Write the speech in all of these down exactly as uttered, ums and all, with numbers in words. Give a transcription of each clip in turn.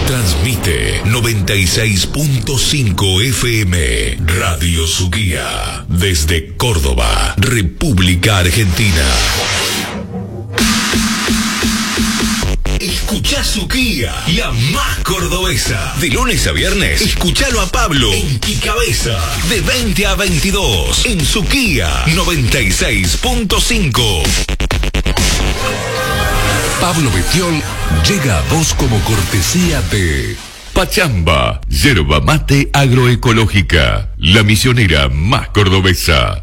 Transmite noventa y seis punto cinco F M Radio Suquía desde Córdoba, República Argentina. Escuchá Suquía, la más cordobesa. De lunes a viernes, escuchalo a Pablo en Quicabeza. De veinte a veintidós, en Suquía noventa y seis punto cinco. Pablo Betiol llega a vos como cortesía de Pachamba, yerba mate agroecológica, la misionera más cordobesa.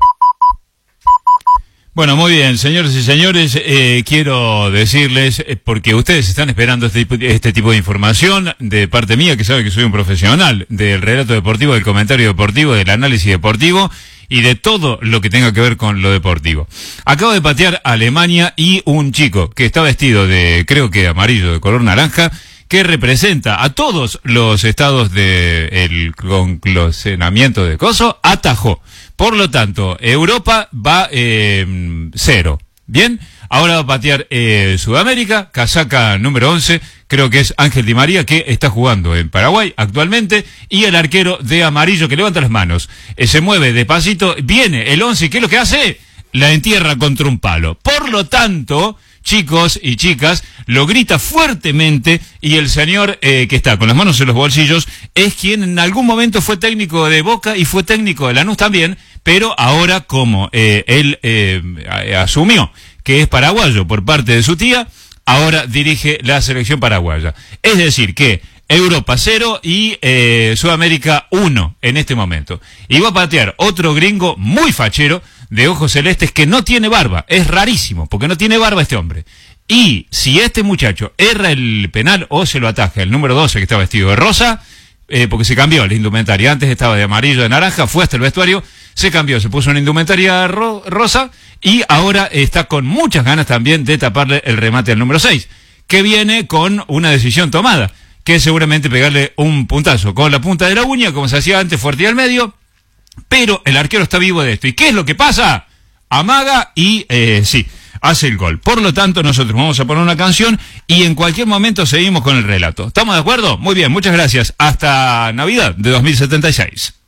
Bueno, muy bien, señores y señores, eh, quiero decirles, eh, porque ustedes están esperando este, este tipo de información de parte mía, que sabe que soy un profesional del relato deportivo, del comentario deportivo, del análisis deportivo y de todo lo que tenga que ver con lo deportivo. Acabo de patear a Alemania y un chico que está vestido de, creo que amarillo, de color naranja, que representa a todos los estados del conglomeramiento de Coso, atajó. Por lo tanto, Europa va eh, cero. Bien, ahora va a patear eh, Sudamérica, casaca número once, creo que es Ángel Di María, que está jugando en Paraguay actualmente, y el arquero de amarillo que levanta las manos. Eh, se mueve despacito, viene el once, ¿qué es lo que hace? La entierra contra un palo. Por lo tanto, chicos y chicas, lo grita fuertemente y el señor eh, que está con las manos en los bolsillos es quien en algún momento fue técnico de Boca y fue técnico de Lanús también, pero ahora como eh, él eh, asumió que es paraguayo por parte de su tía, ahora dirige la selección paraguaya. Es decir que Europa cero y eh, Sudamérica uno en este momento. Y va a patear otro gringo muy fachero de ojos celestes que no tiene barba. Es rarísimo porque no tiene barba este hombre. Y si este muchacho erra el penal o se lo ataja el número doce que está vestido de rosa, eh, porque se cambió la indumentaria, antes estaba de amarillo, de naranja, fue hasta el vestuario, se cambió, se puso una indumentaria ro rosa y ahora está con muchas ganas también de taparle el remate al número seis, que viene con una decisión tomada, que es seguramente pegarle un puntazo con la punta de la uña, como se hacía antes, fuerte y al medio, pero el arquero está vivo de esto. ¿Y qué es lo que pasa? Amaga y, eh, sí, hace el gol. Por lo tanto, nosotros vamos a poner una canción y en cualquier momento seguimos con el relato. ¿Estamos de acuerdo? Muy bien, muchas gracias. Hasta Navidad de dos mil setenta y seis.